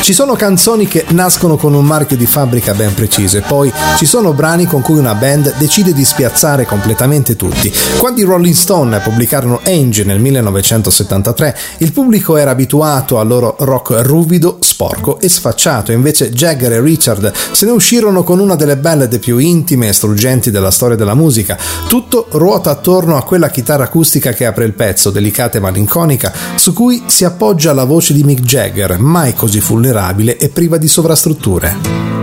Ci sono canzoni che nascono con un marchio di fabbrica ben preciso e poi ci sono brani con cui una band decide di spiazzare completamente tutti. Quando i Rolling Stone pubblicarono Angie nel 1973, il pubblico era abituato al loro rock ruvido, sporco e sfacciato, invece Jagger e Richard se ne uscirono con una delle ballad più intime e struggenti della storia della musica. Tutto ruota attorno a quella chitarra acustica che apre il pezzo, delicata e malinconica, su cui si appoggia la voce di Mick Jagger, mai così vulnerabile e priva di sovrastrutture.